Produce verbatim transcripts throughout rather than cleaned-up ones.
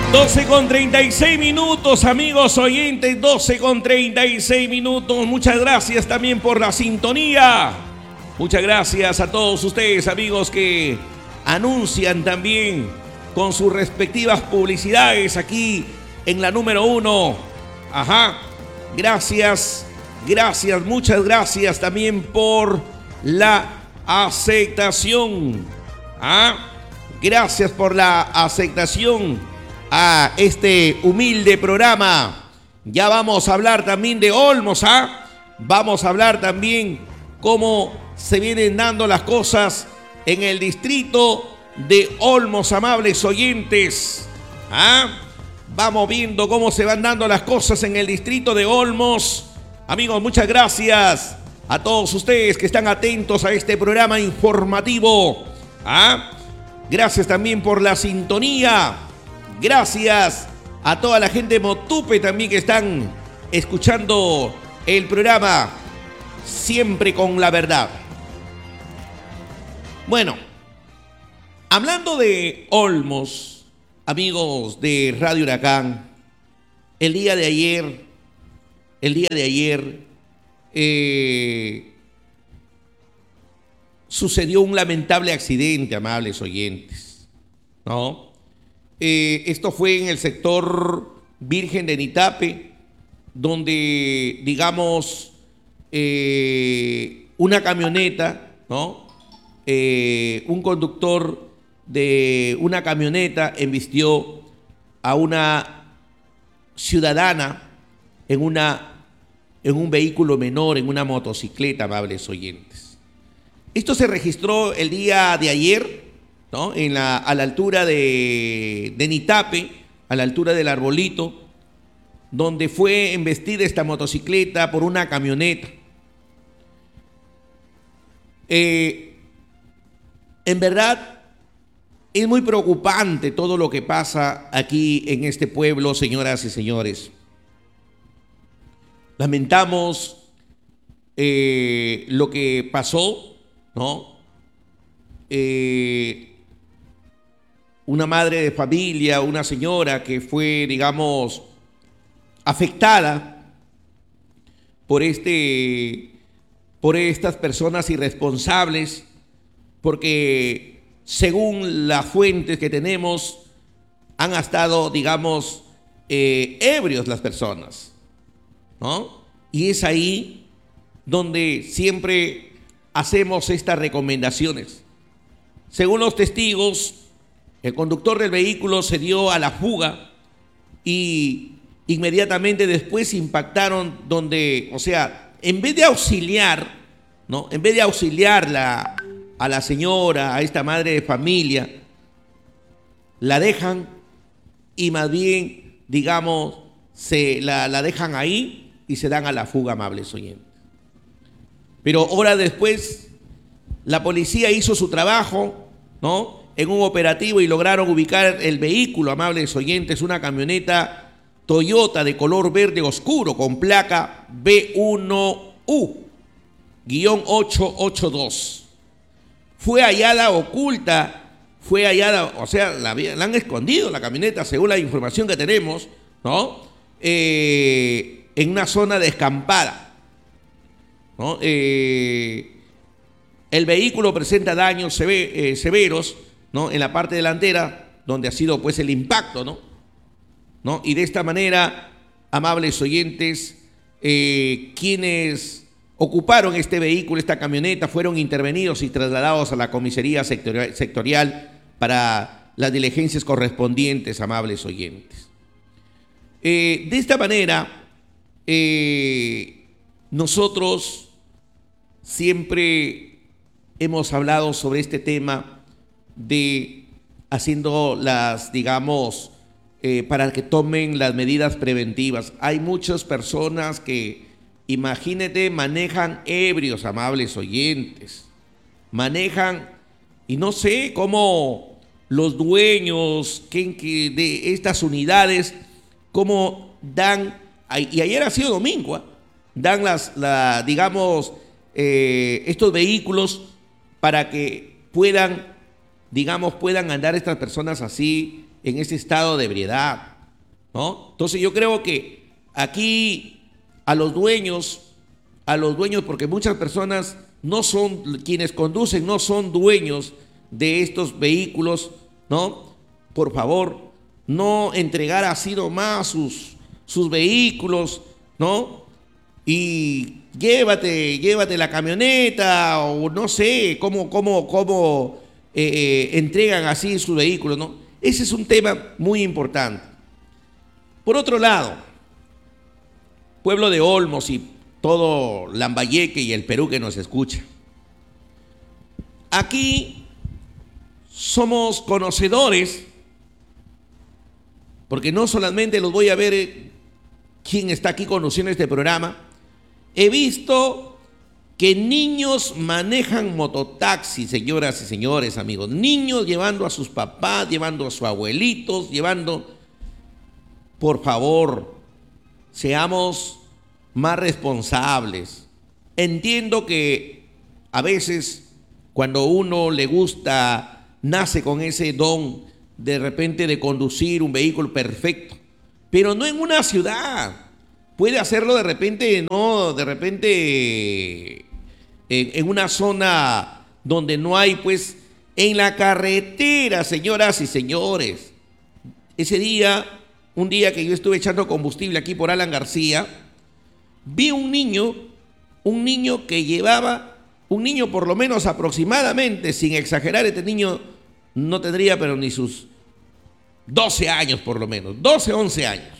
doce con treinta y seis minutos, amigos oyentes, doce con treinta y seis minutos. Muchas gracias también por la sintonía. Muchas gracias a todos ustedes, amigos, que anuncian también con sus respectivas publicidades aquí en la número uno. Ajá. Gracias, gracias, muchas gracias también por la aceptación. ¿Ah? Gracias por la aceptación a este humilde programa. Ya vamos a hablar también de Olmos, ¿ah? Vamos a hablar también cómo se vienen dando las cosas en el distrito de Olmos, amables oyentes. ¿Ah? Vamos viendo cómo se van dando las cosas en el distrito de Olmos. Amigos, muchas gracias a todos ustedes que están atentos a este programa informativo. ¿Ah? Gracias también por la sintonía. Gracias a toda la gente de Motupe también que están escuchando el programa Siempre con la Verdad. Bueno, hablando de Olmos, amigos de Radio Huracán, el día de ayer, el día de ayer, eh, sucedió un lamentable accidente, amables oyentes, ¿no? Eh, esto fue en el sector Virgen de Nitape, donde, digamos, eh, una camioneta, ¿no? Eh, un conductor de una camioneta embistió a una ciudadana en, una, en un vehículo menor, en una motocicleta, amables oyentes. Esto se registró el día de ayer, ¿no? En la, a la altura de, de Nitape, a la altura del Arbolito, donde fue embestida esta motocicleta por una camioneta. Eh, en verdad, es muy preocupante todo lo que pasa aquí en este pueblo, señoras y señores. Lamentamos eh, lo que pasó, ¿no? Eh, una madre de familia, una señora que fue, digamos, afectada por este, por estas personas irresponsables, porque según las fuentes que tenemos, han estado, digamos, eh, ebrios las personas, ¿no? Y es ahí donde siempre hacemos estas recomendaciones. Según los testigos, el conductor del vehículo se dio a la fuga y inmediatamente después impactaron donde, o sea, en vez de auxiliar, ¿no? En vez de auxiliarla a la señora, a esta madre de familia, la dejan y más bien, digamos, se la, la dejan ahí y se dan a la fuga, amables oyentes. Pero horas después, la policía hizo su trabajo, ¿no? En un operativo y lograron ubicar el vehículo, amables oyentes, una camioneta Toyota de color verde oscuro con placa B uno U ocho ocho dos. Fue hallada oculta, fue hallada, o sea, la, la han escondido la camioneta, según la información que tenemos, ¿no? Eh, en una zona descampada, ¿no? Eh, el vehículo presenta daños sever, eh, severos, ¿no? En la parte delantera, donde ha sido pues el impacto, ¿no? ¿No? Y de esta manera, amables oyentes, eh, quienes ocuparon este vehículo, esta camioneta, fueron intervenidos y trasladados a la comisaría sectorial, sectorial para las diligencias correspondientes, amables oyentes. Eh, de esta manera, eh, nosotros siempre hemos hablado sobre este tema de haciendo las, digamos, eh, para que tomen las medidas preventivas. Hay muchas personas que, imagínate, manejan ebrios, amables oyentes, manejan, y no sé cómo los dueños que, que de estas unidades, cómo dan, y ayer ha sido domingo, ¿eh? dan las, la, digamos, eh, estos vehículos para que puedan, digamos, puedan andar estas personas así, en ese estado de ebriedad, ¿no? Entonces yo creo que aquí a los dueños, a los dueños, porque muchas personas no son, quienes conducen no son dueños de estos vehículos, ¿no? Por favor, no entregar así nomás sus, sus vehículos, ¿no? Y llévate, llévate la camioneta, o no sé cómo, cómo, cómo eh, entregan así sus vehículos, ¿no? Ese es un tema muy importante. Por otro lado, pueblo de Olmos y todo Lambayeque y el Perú que nos escucha. Aquí somos conocedores, porque no solamente los voy a ver eh, quién está aquí conociendo este programa. He visto que niños manejan mototaxis, señoras y señores, amigos. Niños llevando a sus papás, llevando a sus abuelitos, llevando... Por favor, seamos más responsables. Entiendo que a veces cuando uno le gusta, nace con ese don de repente de conducir un vehículo perfecto, pero no en una ciudad. Puede hacerlo de repente, no, de repente en, en una zona donde no hay, pues, en la carretera, señoras y señores. Ese día, un día que yo estuve echando combustible aquí por Alan García, vi un niño, un niño que llevaba, un niño por lo menos aproximadamente, sin exagerar, este niño no tendría pero ni sus doce años por lo menos, doce, once años.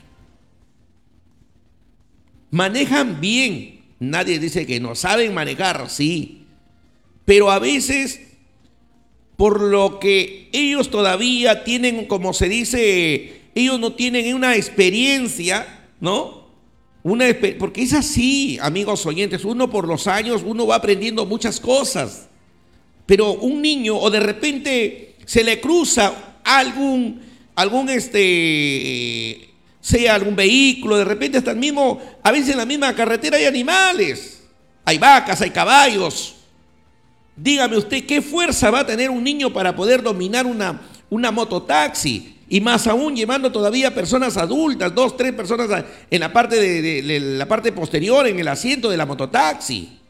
Manejan bien, nadie dice que no, saben manejar, sí, pero a veces, por lo que ellos todavía tienen, como se dice, ellos no tienen una experiencia, ¿no? Una, porque es así, amigos oyentes, uno por los años, uno va aprendiendo muchas cosas, pero un niño, o de repente se le cruza algún, algún este, sea algún vehículo, de repente hasta el mismo, a veces en la misma carretera hay animales, hay vacas, hay caballos. Dígame usted, ¿qué fuerza va a tener un niño para poder dominar una, una mototaxi? Y más aún llevando todavía personas adultas, dos, tres personas en la parte de, de, de la parte posterior, en el asiento de la mototaxi,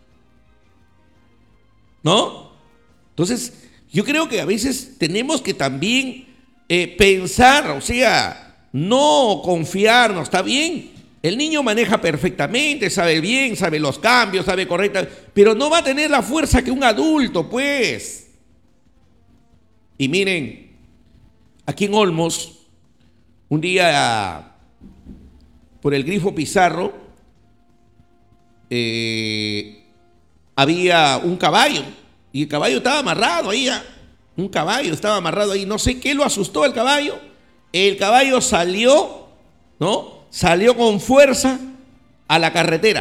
¿no? Entonces, yo creo que a veces tenemos que también eh, pensar, o sea, no confiarnos, está bien. El niño maneja perfectamente, sabe bien, sabe los cambios, sabe correcta, pero no va a tener la fuerza que un adulto, pues. Y miren, aquí en Olmos, un día por el Grifo Pizarro, eh, había un caballo, y el caballo estaba amarrado ahí, ¿eh? un caballo estaba amarrado ahí, no sé qué lo asustó al caballo, el caballo salió, ¿no? Salió con fuerza a la carretera.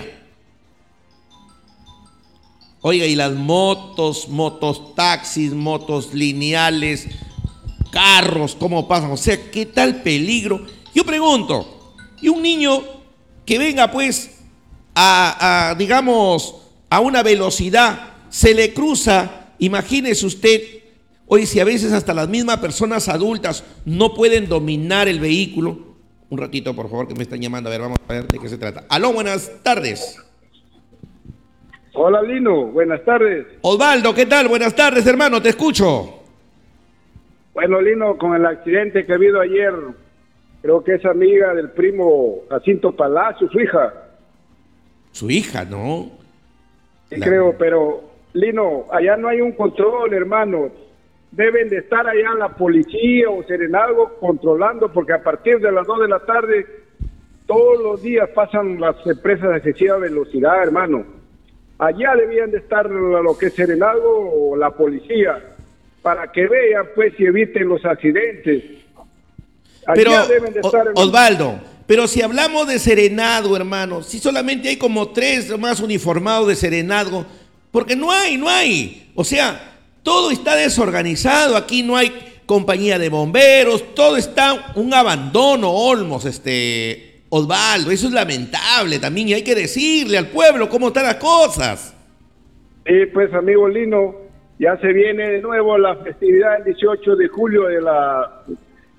Oiga, y las motos, motos taxis, motos lineales, carros, ¿cómo pasan? O sea, ¿qué tal peligro? Yo pregunto, ¿y un niño que venga pues a, a digamos, a una velocidad, se le cruza? Imagínese usted, oye, si a veces hasta las mismas personas adultas no pueden dominar el vehículo. Un ratito, por favor, que me están llamando. A ver, vamos a ver de qué se trata. Aló, buenas tardes. Hola, Lino. Buenas tardes. Osvaldo, ¿qué tal? Buenas tardes, hermano. Te escucho. Bueno, Lino, con el accidente que ha habido ayer, creo que es amiga del primo Jacinto Palacio, su hija. Su hija, ¿no? Sí, La... creo, pero, Lino, allá no hay un control, hermano. Deben de estar allá la policía o Serenazgo controlando, porque a partir de las dos de la tarde todos los días pasan las empresas de excesiva velocidad, hermano. Allá debían de estar lo que es Serenazgo o la policía para que vean pues y eviten los accidentes. Allá pero deben de estar, Osvaldo, pero si hablamos de Serenazgo, hermano, si solamente hay como tres más uniformados de Serenazgo, porque no hay, no hay, o sea, todo está desorganizado, aquí no hay compañía de bomberos, todo está un abandono, Olmos, este, Osvaldo, eso es lamentable también y hay que decirle al pueblo cómo están las cosas. Sí, pues amigo Lino, ya se viene de nuevo la festividad del dieciocho de julio de la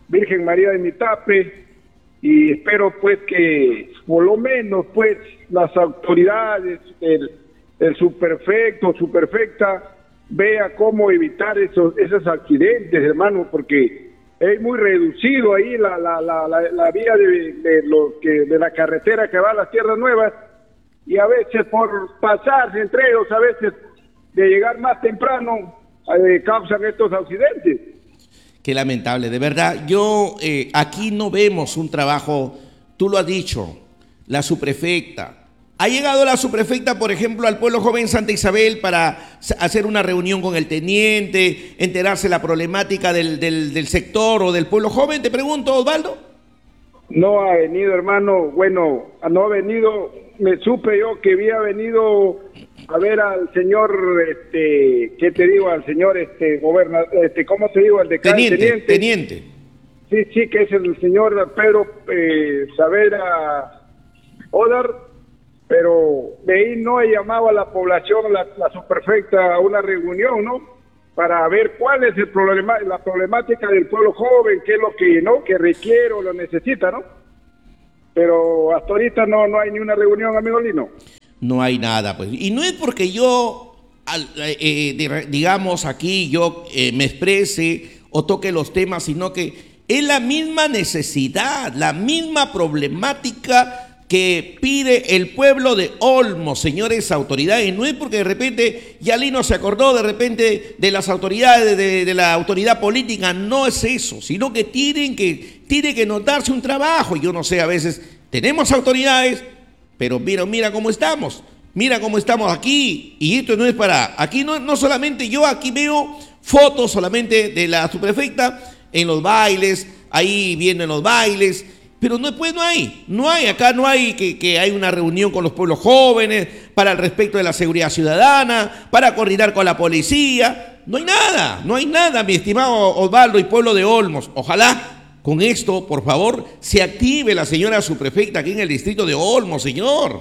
Virgen María de Mitape, y espero pues que por lo menos pues las autoridades, el, el subprefecto, subprefecta, vea cómo evitar esos, esos accidentes, hermano, porque es muy reducido ahí la, la, la, la, la vía de, de, lo que, de la carretera que va a las Tierras Nuevas, y a veces por pasarse entre ellos, a veces de llegar más temprano, eh, causan estos accidentes. Qué lamentable, de verdad. Yo, eh, aquí no vemos un trabajo, tú lo has dicho, la subprefecta. Ha llegado la subprefecta, por ejemplo, al pueblo joven Santa Isabel para hacer una reunión con el teniente, enterarse la problemática del, del, del sector o del pueblo joven. Te pregunto, Osvaldo. No ha venido, hermano. Bueno, no ha venido. Me supe yo que había venido a ver al señor, este, ¿qué te digo? Al señor, este, gobernador, este, ¿cómo te digo? Al decano, teniente, teniente. Teniente. Sí, sí, que es el señor Pedro eh, Saavedra Odar, pero de ahí no he llamado a la población, la, la subprefecta, a una reunión, ¿no? Para ver cuál es el problema, la problemática del pueblo joven, qué es lo que, ¿no? Que requiere o lo necesita, ¿no? Pero hasta ahorita no, no hay ni una reunión, amigo Lino. No hay nada, pues. Y no es porque yo, eh, digamos, aquí yo eh, me exprese o toque los temas, sino que es la misma necesidad, la misma problemática que pide el pueblo de Olmos, señores autoridades. No es porque de repente Yalino se acordó de repente de las autoridades, de, de la autoridad política, no es eso, sino que tienen que, tiene que notarse un trabajo. Yo no sé, a veces tenemos autoridades, pero mira, mira cómo estamos, mira cómo estamos aquí, y esto no es para, aquí no, no solamente yo, aquí veo fotos solamente de la subprefecta en los bailes, ahí viendo en los bailes, pero no, pues no hay, no hay, acá no hay que, que hay una reunión con los pueblos jóvenes para el respecto de la seguridad ciudadana, para coordinar con la policía, no hay nada, no hay nada, mi estimado Osvaldo y pueblo de Olmos. Ojalá con esto, por favor, se active la señora subprefecta aquí en el distrito de Olmos, señor.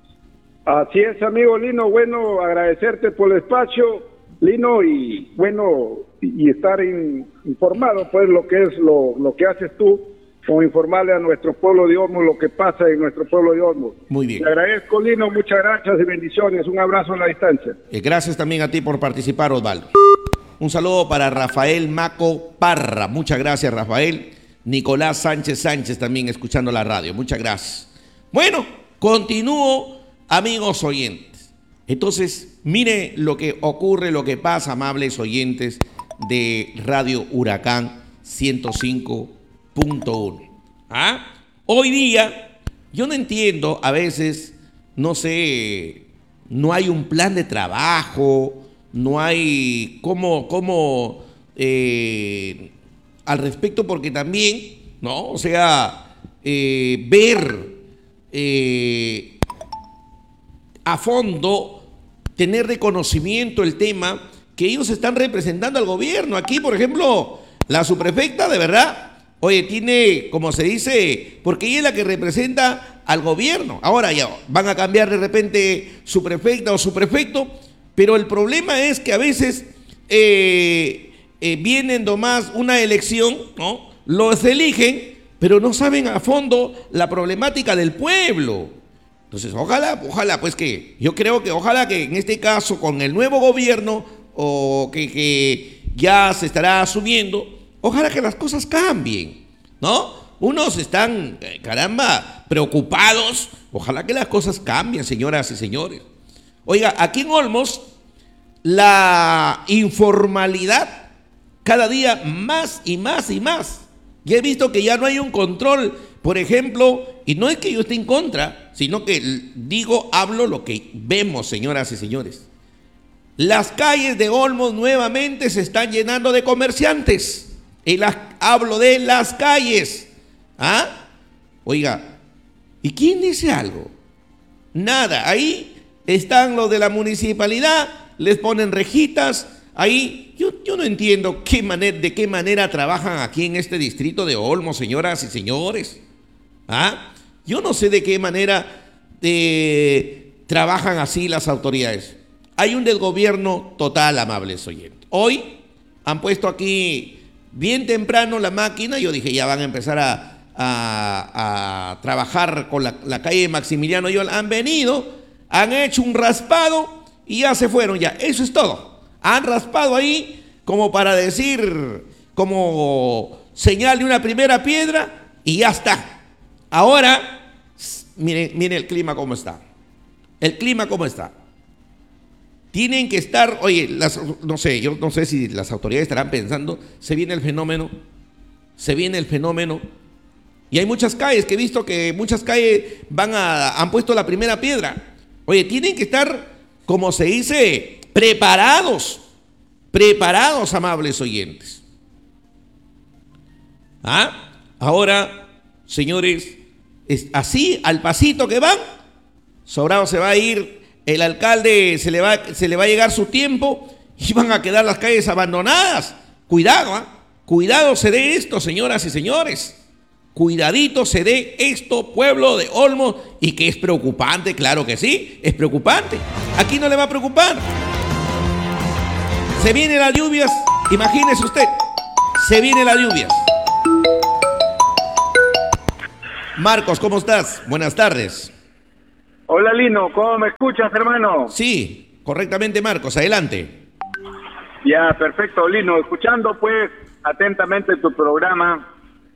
Así es, amigo Lino, bueno, agradecerte por el espacio, Lino, y bueno, y, y estar in, informado, pues, lo que es lo, lo que haces tú, como informarle a nuestro pueblo de Olmos lo que pasa en nuestro pueblo de Olmos. Muy bien. Te agradezco, Lino, muchas gracias y bendiciones, un abrazo a la distancia. Eh, gracias también a ti por participar, Osvaldo. Un saludo para Rafael Maco Parra, muchas gracias, Rafael. Nicolás Sánchez Sánchez también escuchando la radio, muchas gracias. Bueno, continúo, amigos oyentes. Entonces, mire lo que ocurre, lo que pasa, amables oyentes de Radio Huracán ciento cinco punto uno. ¿Ah? Hoy día, yo no entiendo, a veces, no sé, no hay un plan de trabajo, no hay cómo, cómo eh, al respecto, porque también, ¿no? O sea, eh, ver eh, a fondo, tener reconocimiento el tema que ellos están representando al gobierno. Aquí, por ejemplo, la subprefecta, de verdad, oye, tiene, como se dice, porque ella es la que representa al gobierno. Ahora ya van a cambiar de repente subprefecta o subprefecto, pero el problema es que a veces eh, eh, vienen nomás una elección, ¿no? Los eligen, pero no saben a fondo la problemática del pueblo. Entonces, ojalá, ojalá, pues que, yo creo que ojalá que en este caso con el nuevo gobierno o que, que ya se estará asumiendo, ojalá que las cosas cambien, ¿no? Unos están, caramba, preocupados, ojalá que las cosas cambien, señoras y señores. Oiga, aquí en Olmos, la informalidad cada día más y más y más. Ya he visto que ya no hay un control, por ejemplo, y no es que yo esté en contra, sino que digo, hablo lo que vemos, señoras y señores. Las calles de Olmos nuevamente se están llenando de comerciantes. Y las, hablo de las calles. ¿Ah? Oiga, ¿y quién dice algo? Nada. Ahí están los de la municipalidad, les ponen rejitas. Ahí yo, yo no entiendo qué manera, de qué manera trabajan aquí en este distrito de Olmos, señoras y señores. ¿Ah? Yo no sé de qué manera eh, trabajan así las autoridades. Hay un desgobierno total, amables oyentes. Hoy han puesto aquí bien temprano la máquina, yo dije, ya van a empezar a, a, a trabajar con la, la calle Maximiliano Yola. Han venido, han hecho un raspado y ya se fueron ya. Eso es todo. Han raspado ahí como para decir, como señal de una primera piedra y ya está. Ahora, mire, mire el clima cómo está. El clima cómo está. Tienen que estar, oye, las, no sé, yo no sé si las autoridades estarán pensando, se viene el fenómeno, se viene el fenómeno, y hay muchas calles que he visto que muchas calles van a, han puesto la primera piedra. Oye, tienen que estar, como se dice, preparados, preparados, amables oyentes. ¿Ah? Ahora, señores, es así, al pasito que van, sobrado se va a ir. El alcalde se le va, se le va a llegar su tiempo y van a quedar las calles abandonadas. Cuidado, ¿eh? Cuidado se dé esto, señoras y señores. Cuidadito se dé esto, pueblo de Olmos, y que es preocupante, claro que sí, es preocupante. Aquí no le va a preocupar. Se vienen las lluvias, imagínese usted, se vienen las lluvias. Marcos, ¿cómo estás? Buenas tardes. Hola Lino, ¿cómo me escuchas, hermano? Sí, correctamente, Marcos, adelante. Ya, perfecto, Lino, escuchando pues atentamente tu programa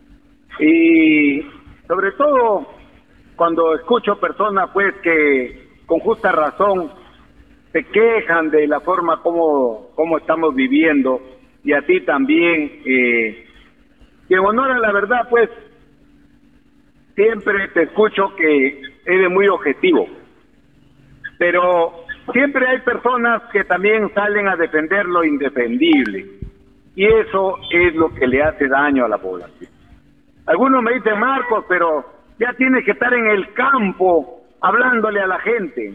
y sobre todo cuando escucho personas pues que con justa razón se quejan de la forma como, como estamos viviendo, y a ti también, eh, que en honor a la verdad pues siempre te escucho que eres muy objetivo, pero siempre hay personas que también salen a defender lo indefendible, y eso es lo que le hace daño a la población. Algunos me dicen, Marcos, pero ya tienes que estar en el campo hablándole a la gente.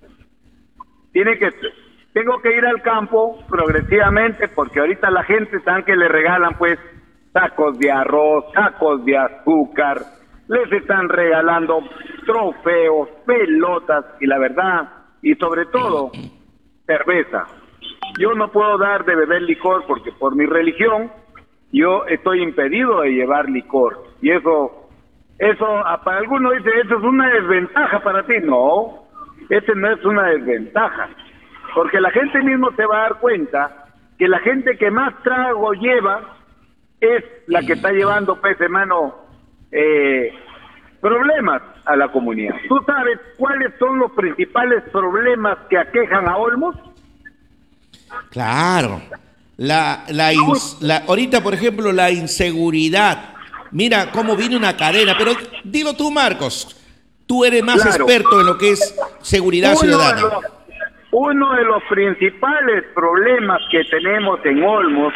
Tiene que, tengo que ir al campo progresivamente, porque ahorita la gente saben que le regalan pues sacos de arroz, sacos de azúcar, les están regalando trofeos, pelotas y la verdad, y sobre todo, cerveza. Yo no puedo dar de beber licor porque por mi religión yo estoy impedido de llevar licor. Y eso, eso para algunos dice, eso es una desventaja para ti. No, este no es una desventaja, porque la gente mismo se va a dar cuenta que la gente que más trago lleva es la que está llevando, pues, hermano, eh, problemas a la comunidad. ¿Tú sabes cuáles son los principales problemas que aquejan a Olmos? Claro, la, la, ins, la ahorita por ejemplo la inseguridad. Mira cómo viene una cadena, pero dilo tú, Marcos, tú eres más claro. experto en lo que es seguridad uno ciudadana. De los, uno de los principales problemas que tenemos en Olmos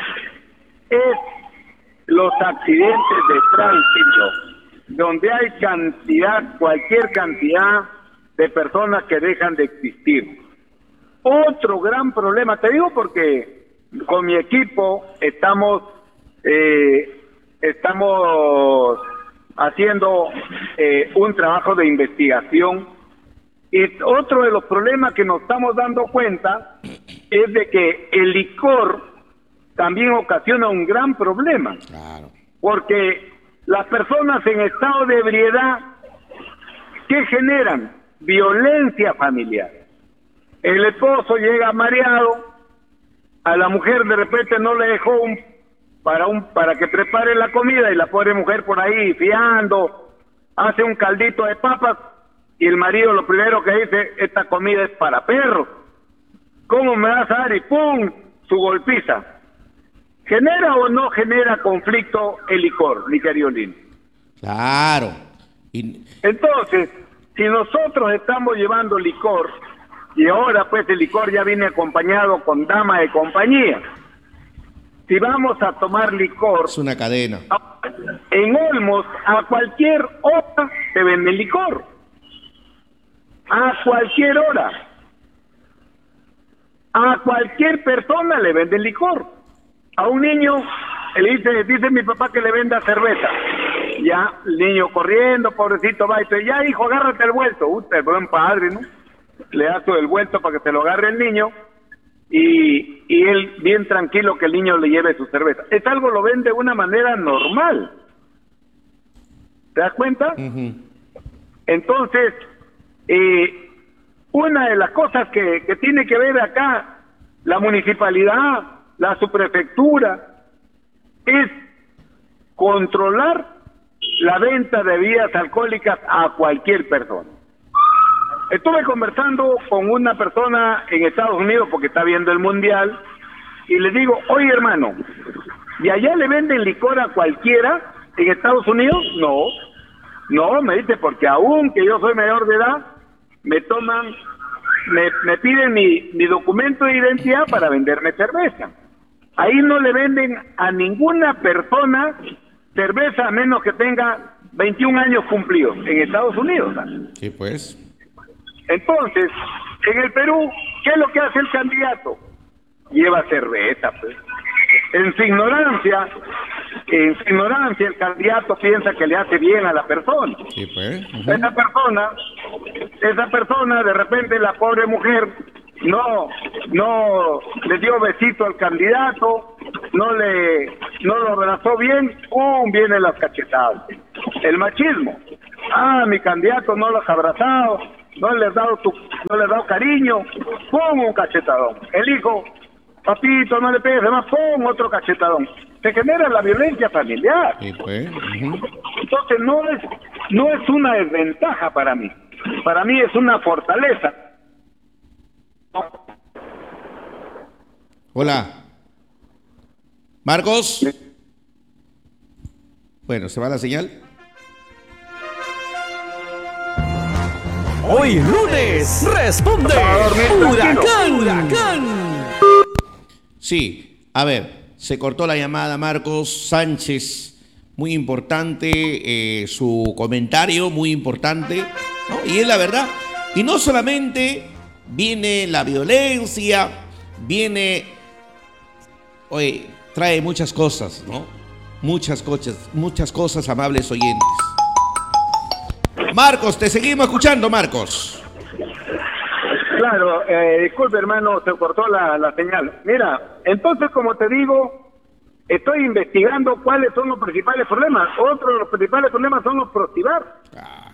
es los accidentes de tránsito, donde hay cantidad, cualquier cantidad de personas que dejan de existir. Otro gran problema, te digo porque con mi equipo estamos eh, estamos haciendo eh, un trabajo de investigación, y otro de los problemas que nos estamos dando cuenta es de que el licor también ocasiona un gran problema. Claro. Porque las personas en estado de ebriedad, ¿qué generan? Violencia familiar. El esposo llega mareado, a la mujer de repente no le dejó un para un para que prepare la comida, y la pobre mujer por ahí fiando, hace un caldito de papas, y el marido lo primero que dice, esta comida es para perros, ¿cómo me vas a dar? Y ¡pum!, su golpiza. ¿Genera o no genera conflicto el licor, mi querido Lino? Claro. Y... Entonces, si nosotros estamos llevando licor, y ahora pues el licor ya viene acompañado con dama de compañía, si vamos a tomar licor... Es una cadena. En Olmos, a cualquier hora se vende licor. A cualquier hora. A cualquier persona le venden licor. A un niño, le dice, dice mi papá que le venda cerveza. Ya, el niño corriendo, pobrecito, va y dice, ya hijo, agárrate el vuelto. Usted es buen padre, ¿no? Le da todo el vuelto para que se lo agarre el niño. y, y él bien tranquilo que el niño le lleve su cerveza. Es algo, lo ven de una manera normal. ¿Te das cuenta? Uh-huh. Entonces, eh, una de las cosas que, que tiene que ver acá la municipalidad, la subprefectura, es controlar la venta de bebidas alcohólicas a cualquier persona. Estuve conversando con una persona en Estados Unidos porque está viendo el mundial y le digo, oye hermano, ¿y allá le venden licor a cualquiera en Estados Unidos? No, no, me dice, porque aún que yo soy mayor de edad, me toman, me, me piden mi, mi documento de identidad para venderme cerveza. Ahí no le venden a ninguna persona cerveza a menos que tenga veintiún años cumplidos en Estados Unidos. Sí, pues. Entonces, en el Perú, ¿qué es lo que hace el candidato? Lleva cerveza, pues. En su ignorancia, en su ignorancia, el candidato piensa que le hace bien a la persona. Sí, pues. Uh-huh. Esa persona, esa persona, de repente, la pobre mujer no, no le dio besito al candidato, no le, no lo abrazó bien, ¡pum! Vienen las cachetadas. El machismo. Ah, mi candidato no lo has abrazado, no le has dado tu, no le has dado cariño, ¡pum! Un cachetadón. El hijo, papito, no le pegues más, ¡pum! Otro cachetadón. Se genera la violencia familiar. Sí, pues. Uh-huh. Entonces no es, no es una desventaja para mí. Para mí es una fortaleza. Hola. Marcos. Bueno, ¿se va la señal? Hoy lunes responde Huracán. Huracán. Sí, a ver, se cortó la llamada Marcos Sánchez, muy importante eh, su comentario, muy importante, ¿no? Y es la verdad, y no solamente viene la violencia, viene, oye, trae muchas cosas, ¿no? Muchas cosas, muchas cosas, amables oyentes. Marcos, te seguimos escuchando, Marcos. Claro, eh, disculpe hermano, se cortó la, la señal. Mira, entonces como te digo, estoy investigando cuáles son los principales problemas. Otro de los principales problemas son los prostibar. Ah.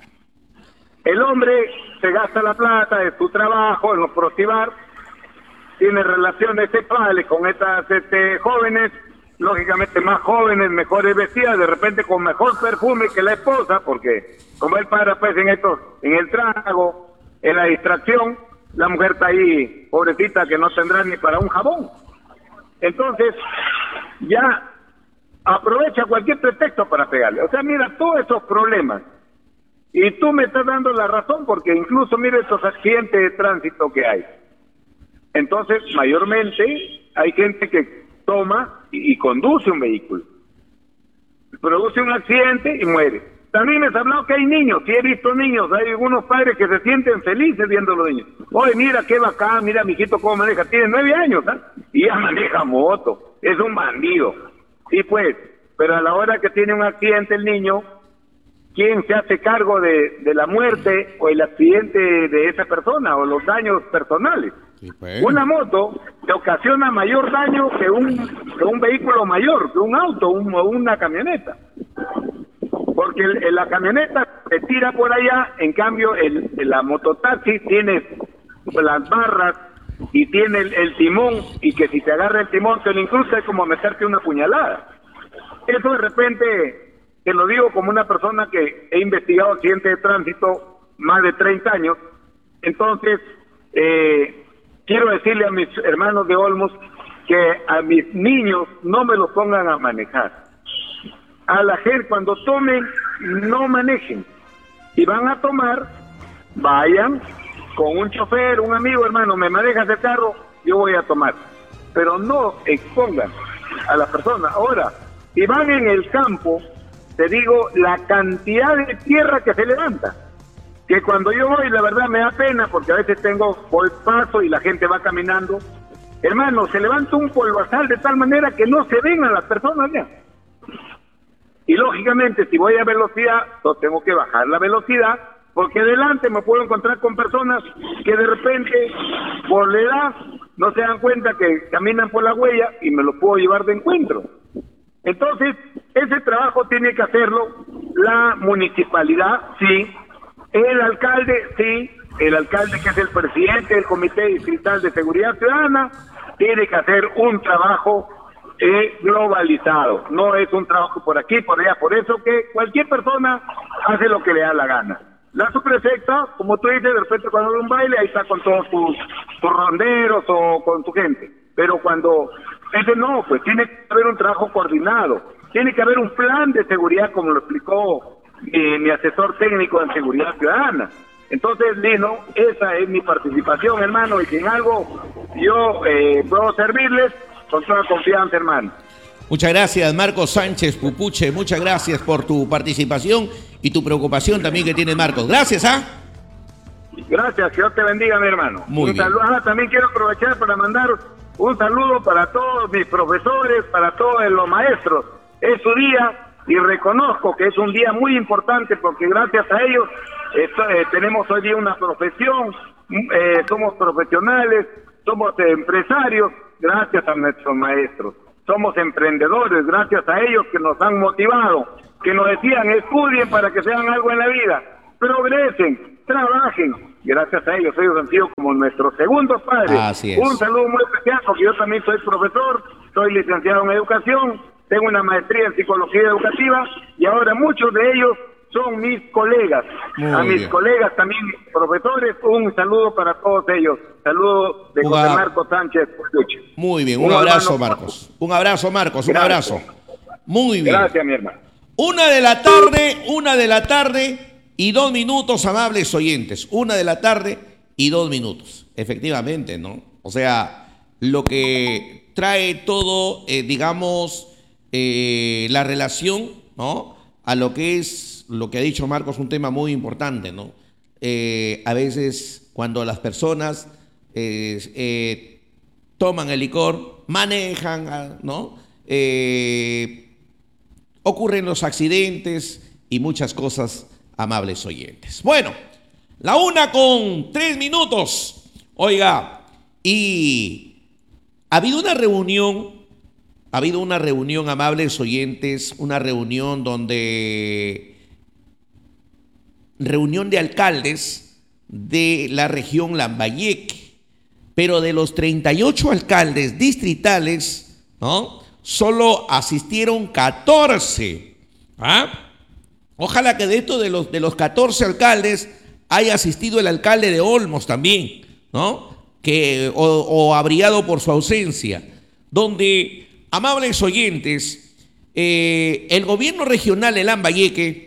El hombre se gasta la plata de su trabajo en los prostibar, tiene relaciones sexuales con estas este, jóvenes, lógicamente más jóvenes, mejores vestidas, de repente con mejor perfume que la esposa, porque como él para pues en esto, en el trago, en la distracción, la mujer está ahí, pobrecita, que no tendrá ni para un jabón. Entonces, ya aprovecha cualquier pretexto para pegarle. O sea, mira, todos esos problemas. Y tú me estás dando la razón, porque incluso mira estos accidentes de tránsito que hay. Entonces, mayormente, hay gente que toma y, y conduce un vehículo. Produce un accidente y muere. También me has hablado que hay niños, sí he visto niños, hay algunos padres que se sienten felices viendo a los niños. Oye, mira qué bacán, mira mijito cómo maneja, tiene nueve años, ¿eh? Y ya maneja moto, es un bandido. Sí pues, pero a la hora que tiene un accidente el niño, ¿quién se hace cargo de, de la muerte o el accidente de esa persona o los daños personales? Sí, pues. Una moto te ocasiona mayor daño que un, que un vehículo mayor, que un auto o un, una camioneta. Porque el, el, la camioneta se tira por allá, en cambio el, el, la mototaxi tiene las barras y tiene el, el timón, y que si te agarra el timón te lo incrusta, es como meterte una puñalada. Eso de repente, te lo digo como una persona que he investigado accidentes de tránsito más de treinta años, entonces eh, quiero decirle a mis hermanos de Olmos que a mis niños no me los pongan a manejar. A la gente cuando tomen, no manejen. Si van a tomar, vayan con un chofer, un amigo, hermano, me manejas el carro, yo voy a tomar. Pero no expongan a la persona. Ahora, si van en el campo, te digo la cantidad de tierra que se levanta. Que cuando yo voy, la verdad me da pena, porque a veces tengo por paso y la gente va caminando. Hermano, se levanta un polvazal de tal manera que no se ven a las personas ya. Y lógicamente, si voy a velocidad, yo tengo que bajar la velocidad, porque delante me puedo encontrar con personas que de repente, por la edad, no se dan cuenta que caminan por la huella y me lo puedo llevar de encuentro. Entonces, ese trabajo tiene que hacerlo la municipalidad, sí, el alcalde, sí, el alcalde que es el presidente del Comité Distrital de Seguridad Ciudadana, tiene que hacer un trabajo eh, globalizado, no es un trabajo por aquí, por allá, por eso que cualquier persona hace lo que le da la gana. La subprefecta, como tú dices, de repente cuando hay un baile, ahí está con todos tus, tus ronderos o con tu gente, pero cuando ese no, pues tiene que haber un trabajo coordinado, tiene que haber un plan de seguridad, como lo explicó mi, mi asesor técnico en seguridad ciudadana. Entonces, Lino, esa es mi participación, hermano, y si en algo yo eh, puedo servirles, con toda confianza, hermano. Muchas gracias, Marcos Sánchez Pupuche, muchas gracias por tu participación y tu preocupación también que tiene Marcos. Gracias, ¿ah? Gracias, que Dios te bendiga, mi hermano. Muy un bien. saludo. Ah, también quiero aprovechar para mandar un saludo para todos mis profesores, para todos los maestros. Es su día y reconozco que es un día muy importante porque gracias a ellos eh, eh, tenemos hoy día una profesión, eh, somos profesionales, somos eh, empresarios, gracias a nuestros maestros. Somos emprendedores, gracias a ellos que nos han motivado, que nos decían, estudien para que sean algo en la vida, progresen, trabajen. Gracias a ellos, ellos han sido como nuestros segundos padres. Así es. Un saludo muy especial porque yo también soy profesor, soy licenciado en educación, tengo una maestría en psicología educativa y ahora muchos de ellos son mis colegas. Muy a mis bien. colegas también profesores, un saludo para todos ellos. Saludo de Una- José Marcos Sánchez Pupuche. Muy bien, un, Un abrazo, hermano- Marcos. Un abrazo, Marcos, un Gracias. abrazo. Muy bien. Gracias, mi hermano. Una de la tarde, una de la tarde y dos minutos, amables oyentes. Una de la tarde y dos minutos. Efectivamente, ¿no? O sea, lo que trae todo, eh, digamos, eh, la relación, ¿no? A lo que es, lo que ha dicho Marcos, un tema muy importante, ¿no? Eh, a veces cuando las personas eh, eh, toman el licor, manejan, ah, ¿no? Eh, ocurren los accidentes y muchas cosas, amables oyentes. Bueno, la una con tres minutos. Oiga, y ha habido una reunión, ha habido una reunión, amables oyentes, una reunión donde, reunión de alcaldes de la región Lambayeque, pero de los treinta y ocho alcaldes distritales, ¿no? Solo asistieron catorce. ¿Ah? Ojalá que de estos de los, de los catorce alcaldes haya asistido el alcalde de Olmos también, ¿no? Que, o, o abriado por su ausencia. Donde, amables oyentes, eh, el gobierno regional de Lambayeque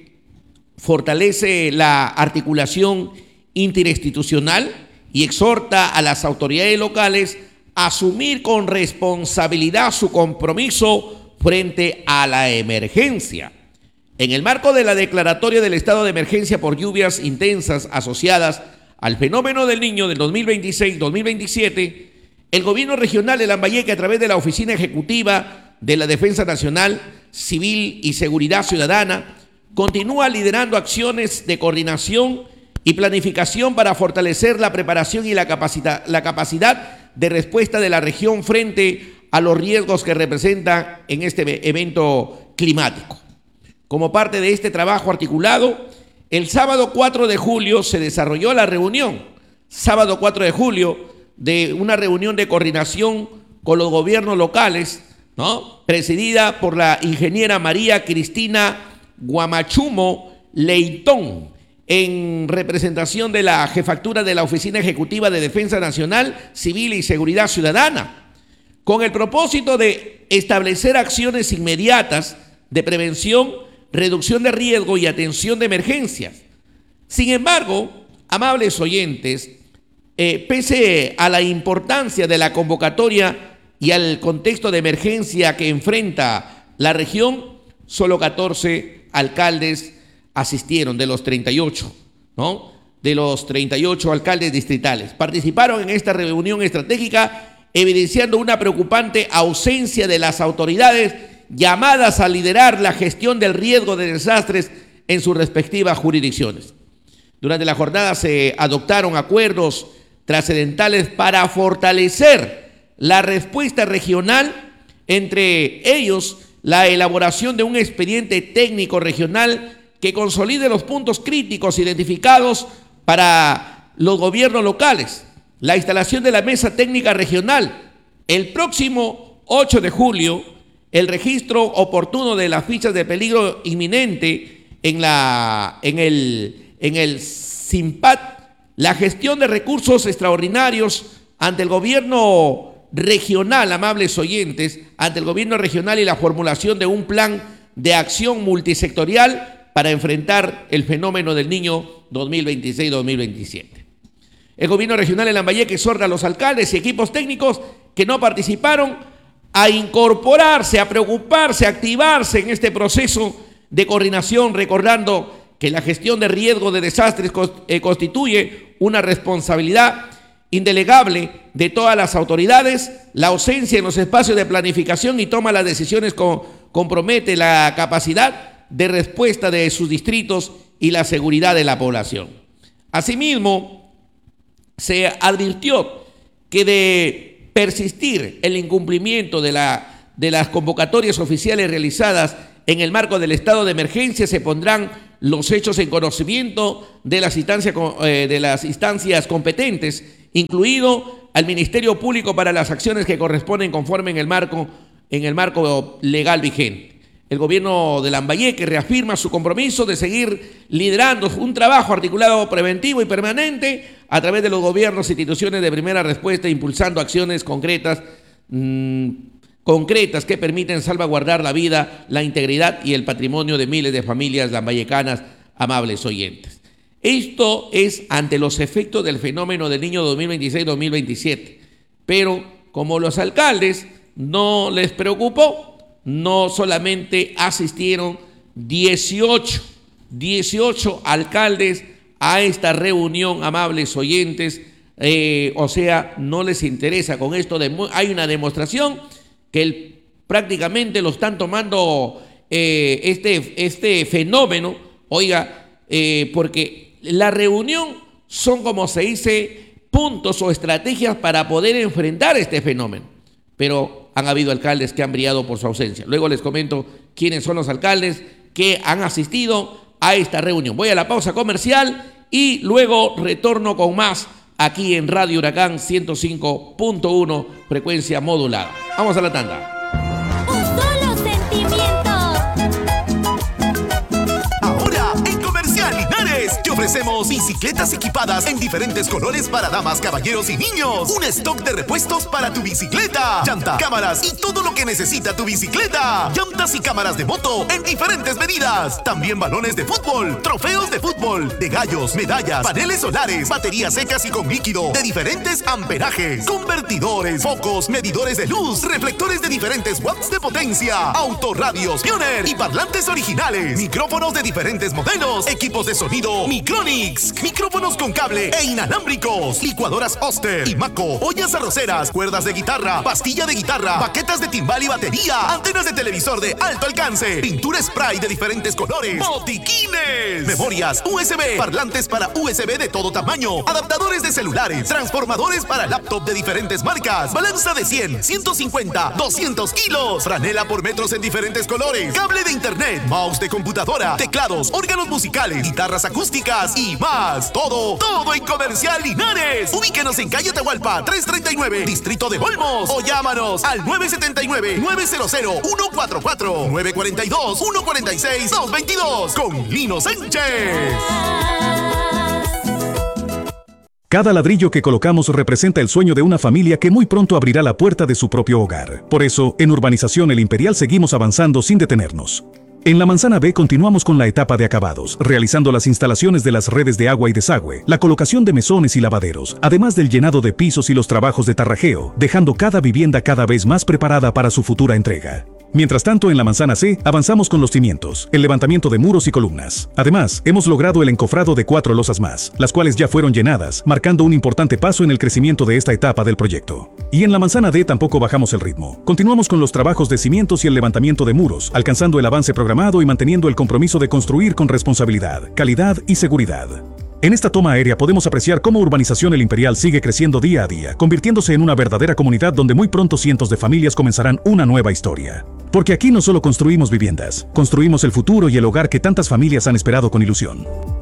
fortalece la articulación interinstitucional y exhorta a las autoridades locales a asumir con responsabilidad su compromiso frente a la emergencia. En el marco de la declaratoria del estado de emergencia por lluvias intensas asociadas al fenómeno del Niño del dos mil veintiséis dos mil veintisiete, el gobierno regional de Lambayeque, a través de la Oficina Ejecutiva de la Defensa Nacional, Civil y Seguridad Ciudadana, continúa liderando acciones de coordinación y planificación para fortalecer la preparación y la capacidad, la capacidad de respuesta de la región frente a los riesgos que representa en este evento climático. Como parte de este trabajo articulado, el sábado cuatro de julio se desarrolló la reunión, sábado cuatro de julio, de una reunión de coordinación con los gobiernos locales, ¿no? Presidida por la ingeniera María Cristina Guamachumo Leitón, en representación de la jefatura de la Oficina Ejecutiva de Defensa Nacional, Civil y Seguridad Ciudadana, con el propósito de establecer acciones inmediatas de prevención, reducción de riesgo y atención de emergencias. Sin embargo, amables oyentes, eh, pese a la importancia de la convocatoria y al contexto de emergencia que enfrenta la región, solo catorce alcaldes asistieron de los treinta y ocho, ¿no? De los treinta y ocho alcaldes distritales. Participaron en esta reunión estratégica, evidenciando una preocupante ausencia de las autoridades llamadas a liderar la gestión del riesgo de desastres en sus respectivas jurisdicciones. Durante la jornada se adoptaron acuerdos trascendentales para fortalecer la respuesta regional, entre ellos la elaboración de un expediente técnico regional que consolide los puntos críticos identificados para los gobiernos locales, la instalación de la mesa técnica regional. El próximo ocho de julio, el registro oportuno de las fichas de peligro inminente en, la, en el, en el SIMPAT, la gestión de recursos extraordinarios ante el gobierno regional, amables oyentes, ante el gobierno regional y la formulación de un plan de acción multisectorial para enfrentar el fenómeno del Niño dos mil veintiséis dos mil veintisiete. El gobierno regional de Lambayeque exhorta a los alcaldes y equipos técnicos que no participaron a incorporarse, a preocuparse, a activarse en este proceso de coordinación, recordando que la gestión de riesgo de desastres constituye una responsabilidad indelegable de todas las autoridades. La ausencia en los espacios de planificación y toma las decisiones compromete la capacidad de respuesta de sus distritos y la seguridad de la población. Asimismo, se advirtió que de persistir el incumplimiento de, la, de las convocatorias oficiales realizadas en el marco del estado de emergencia, se pondrán los hechos en conocimiento de las instancias, eh, de las instancias competentes, incluido al Ministerio Público para las acciones que corresponden conforme en el marco, en el marco legal vigente. El gobierno de Lambayeque reafirma su compromiso de seguir liderando un trabajo articulado, preventivo y permanente a través de los gobiernos e instituciones de primera respuesta, impulsando acciones concretas, mmm, concretas que permiten salvaguardar la vida, la integridad y el patrimonio de miles de familias lambayecanas, amables oyentes. Esto es ante los efectos del fenómeno del Niño dos mil veintiséis dos mil veintisiete, pero como los alcaldes no les preocupó, no solamente asistieron dieciocho, dieciocho alcaldes a esta reunión, amables oyentes, eh, o sea, no les interesa. Con esto hay una demostración que el, prácticamente lo están tomando eh, este, este fenómeno, oiga, eh, porque la reunión son, como se dice, puntos o estrategias para poder enfrentar este fenómeno, pero han habido alcaldes que han brillado por su ausencia. Luego les comento quiénes son los alcaldes que han asistido a esta reunión. Voy a la pausa comercial y luego retorno con más aquí en Radio Huracán ciento cinco punto uno, frecuencia modulada. Vamos a la tanda. Un solo sentimiento. Ahora, en Comercial Linares, te ofrecemos bicicletas equipadas en diferentes colores para damas, caballeros y niños. Un stock de repuestos para tu bicicleta, llanta, cámaras y todo lo que necesita tu bicicleta. Llantas y cámaras de moto en diferentes medidas. También balones de fútbol, trofeos de fútbol, de gallos, medallas, paneles solares, baterías secas y con líquido de diferentes amperajes, convertidores, focos, medidores de luz, reflectores de diferentes watts de potencia, autorradios Pioneer y parlantes originales, micrófonos de diferentes modelos, equipos de sonido Micronix, micrófonos con cable e inalámbricos, licuadoras Oster y Maco, ollas arroceras, cuerdas de guitarra, pastilla de guitarra, baquetas de timbal y batería, antenas de televisor de alto alcance, pintura spray de diferentes colores, botiquines, memorias U S B, parlantes para U S B de todo tamaño, adaptadores de celulares, transformadores para laptop de diferentes marcas, balanza de cien, ciento cincuenta, doscientos kilos, franela por metros en diferentes colores, cable de internet, mouse de computadora, teclados, órganos musicales, guitarras acústicas y más. Todo, todo en Comercial Linares. Ubíquenos en calle Atahualpa trescientos treinta y nueve, Distrito de Olmos, o llámanos al nueve siete nueve, nueve cero cero, uno cuatro cuatro, nueve cuatro dos, uno cuatro seis, dos dos dos con Lino Sánchez. Cada ladrillo que colocamos representa el sueño de una familia que muy pronto abrirá la puerta de su propio hogar. Por eso, en Urbanización El Imperial seguimos avanzando sin detenernos. En la Manzana B continuamos con la etapa de acabados, realizando las instalaciones de las redes de agua y desagüe, la colocación de mesones y lavaderos, además del llenado de pisos y los trabajos de tarrajeo, dejando cada vivienda cada vez más preparada para su futura entrega. Mientras tanto, en la Manzana C, avanzamos con los cimientos, el levantamiento de muros y columnas. Además, hemos logrado el encofrado de cuatro losas más, las cuales ya fueron llenadas, marcando un importante paso en el crecimiento de esta etapa del proyecto. Y en la Manzana D tampoco bajamos el ritmo. Continuamos con los trabajos de cimientos y el levantamiento de muros, alcanzando el avance programado y manteniendo el compromiso de construir con responsabilidad, calidad y seguridad. En esta toma aérea podemos apreciar cómo Urbanización El Imperial sigue creciendo día a día, convirtiéndose en una verdadera comunidad donde muy pronto cientos de familias comenzarán una nueva historia. Porque aquí no solo construimos viviendas, construimos el futuro y el hogar que tantas familias han esperado con ilusión.